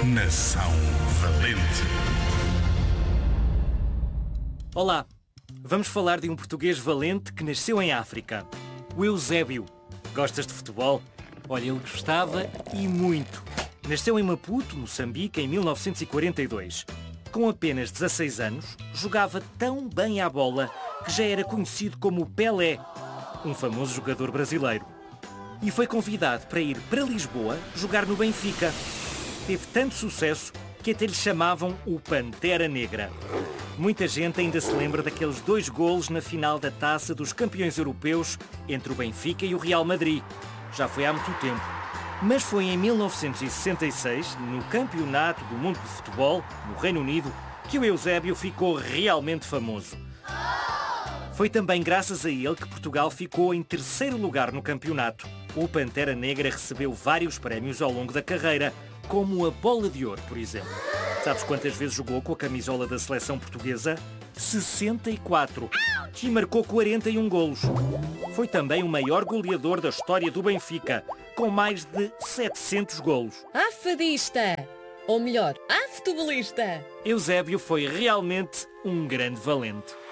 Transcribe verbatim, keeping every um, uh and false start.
Nação Valente. Olá, vamos falar de um português valente que nasceu em África. O Eusébio. Gostas de futebol? Olha, ele gostava e muito. Nasceu em Maputo, Moçambique, em mil novecentos e quarenta e dois. Com apenas dezasseis anos, jogava tão bem à bola que já era conhecido como Pelé, um famoso jogador brasileiro. E foi convidado para ir para Lisboa jogar no Benfica. Teve tanto sucesso que até lhe chamavam o Pantera Negra. Muita gente ainda se lembra daqueles dois golos na final da Taça dos Campeões Europeus entre o Benfica e o Real Madrid. Já foi há muito tempo. Mas foi em mil novecentos e sessenta e seis, no Campeonato do Mundo de Futebol, no Reino Unido, que o Eusébio ficou realmente famoso. Foi também graças a ele que Portugal ficou em terceiro lugar no campeonato. O Pantera Negra recebeu vários prémios ao longo da carreira, como a Bola de Ouro, por exemplo. Sabes quantas vezes jogou com a camisola da seleção portuguesa? sessenta e quatro. E marcou quarenta e um golos. Foi também o maior goleador da história do Benfica, com mais de setecentos golos. Ah, fadista! Ou melhor, ah, futebolista! Eusébio foi realmente um grande valente.